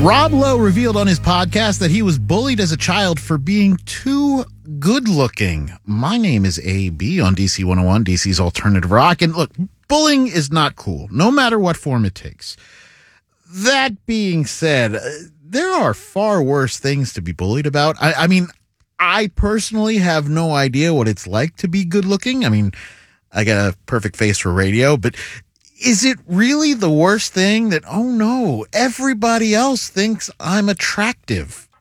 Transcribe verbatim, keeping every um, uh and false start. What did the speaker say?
Rob Lowe revealed on his podcast that he was bullied as a child for being too good looking. My name is A B on D C one oh one, D C's Alternative Rock. And look, bullying is not cool, no matter what form it takes. That being said, there are far worse things to be bullied about. I, I mean, I personally have no idea what it's like to be good looking. I mean, I got a perfect face for radio, but is it really the worst thing that, oh no, everybody else thinks I'm attractive?